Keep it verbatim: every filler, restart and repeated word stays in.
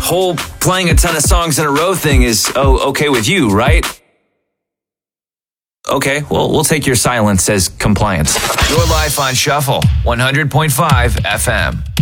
whole playing a ton of songs in a row thing is oh okay with you, right? Okay, well, we'll take your silence as compliance. Your life on Shuffle, one hundred point five F M.